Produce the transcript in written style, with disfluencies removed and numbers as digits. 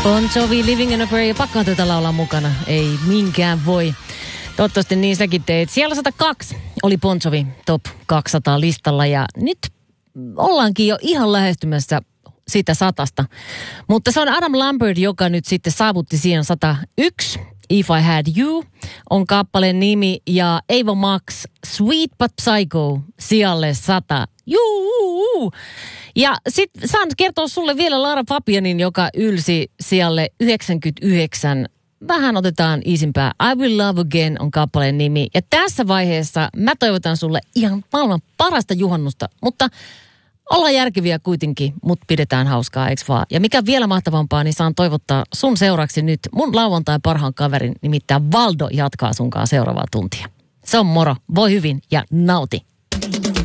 Bon Jovi, Living in a Prayer. Pakkaan tätä laulaa mukana. Ei minkään voi. Toivottavasti niin säkin teit. Siellä 102 oli Bon Jovi Top 200 listalla ja nyt ollaankin jo ihan lähestymässä sitä 100. Mutta se on Adam Lambert, joka nyt sitten saavutti siihen 101. If I Had You on kappaleen nimi ja Ava Max Sweet But Psycho sijalle 100. Juu! Ja sitten saan kertoa sulle vielä Lara Fabianin, joka ylsi sijalle 99. Vähän otetaan iisimpää. I Will Love Again on kappaleen nimi. Ja tässä vaiheessa mä toivotan sulle ihan maailman parasta juhannusta, mutta ollaan järkeviä kuitenkin, mutta pidetään hauskaa, eikö vaan? Ja mikä vielä mahtavampaa, niin saan toivottaa sun seuraksi nyt mun lauantai parhaan kaverin, nimittäin Valdo jatkaa sunkaan seuraavaa tuntia. Se on moro, voi hyvin ja nauti.